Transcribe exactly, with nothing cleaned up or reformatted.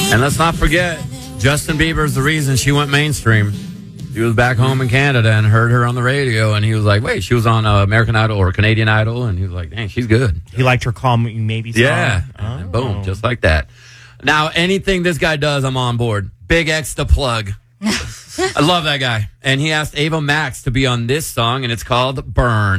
And let's not forget, Justin Bieber's the reason she went mainstream. He was back home in Canada and heard her on the radio, and he was like, wait, she was on uh, American Idol or Canadian Idol, and he was like, dang, she's good. He liked her Call Me Maybe song. Yeah, Oh. and boom, just like that. Now, anything this guy does, I'm on board. Big X the plug. I love that guy. And he asked Ava Max to be on this song, and it's called Burn.